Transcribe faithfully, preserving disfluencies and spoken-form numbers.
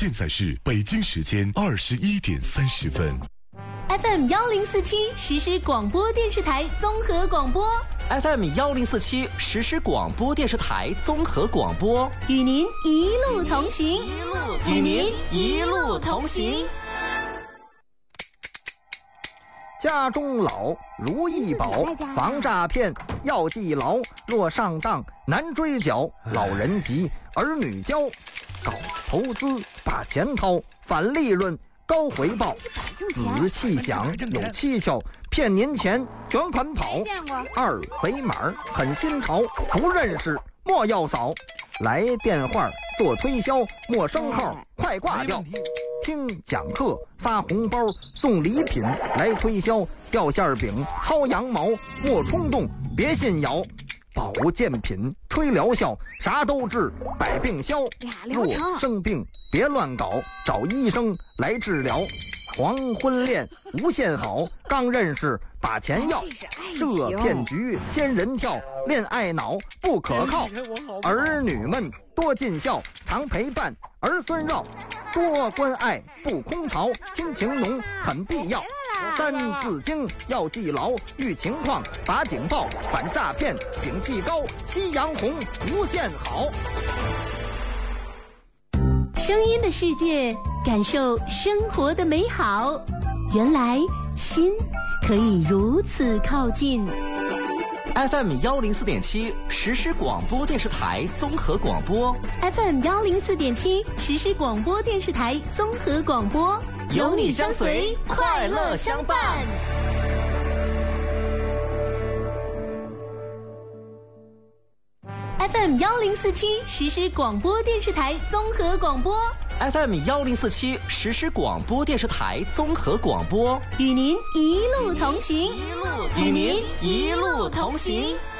现在是北京时间二十一点三十分。 F M 幺零四七实时广播电视台综合广播 ，F M 幺零四七实时广播电视台综合广播， 与您一路同行， 与您一路同行。 家中老如意宝，防诈骗要记牢。若上当难追缴，老人急儿女教。搞投资把钱掏，返利润高回报。仔细想有蹊跷，骗您钱卷款跑。二维码很新潮，不认识莫要扫。来电话做推销，陌生号快挂掉。听讲课发红包送礼品，来推销掉馅饼薅羊毛，莫冲动别信谣。保健品吹疗效，啥都治百病消。若生病别乱搞，找医生来治疗。黄昏恋无限好，刚认识把钱要。设骗局仙人跳，恋爱脑不可靠。儿女们多尽孝，常陪伴儿孙绕。多关爱不空巢，亲情浓很必要。三字经要记牢，遇情况把警报，反诈骗警惕高，夕阳红无限好。 声音的世界，感受生活的美好。原来心可以如此靠近。 F M 幺零四点七实时广播电视台综合广播 ，F M 幺零四点七实时广播电视台综合广播， 有你相随，快乐相伴。 F M 幺零四七实时广播电视台综合广播 ，F M 幺零四七实时广播电视台综合广播， 与您一路同行， 与您一路同行。